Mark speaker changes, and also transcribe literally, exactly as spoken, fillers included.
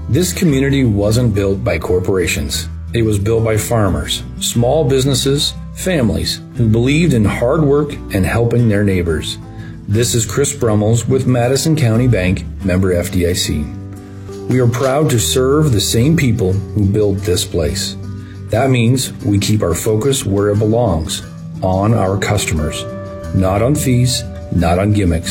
Speaker 1: This community wasn't built by corporations. It was built by farmers, small businesses, families who believed in hard work and helping their neighbors. This is Chris Brummels with Madison County Bank, member F D I C. We are proud to serve the same people who built this place. That means we keep our focus where it belongs, on our customers, not on fees, not on gimmicks.